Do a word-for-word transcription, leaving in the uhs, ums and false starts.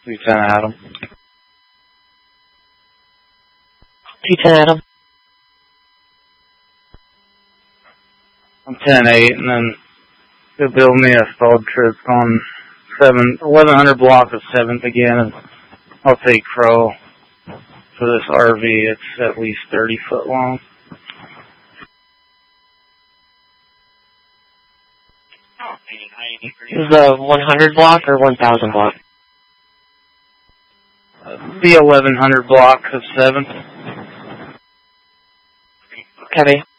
two ten Adam. two ten Adam. I'm ten eight, and then he'll build me a stalled trip on seven, eleven hundred block of seventh again, and I'll take Crow for this R V. It's at least thirty foot long. Is the one hundred block or one thousand block? Uh, the eleven hundred block of seven. Copy.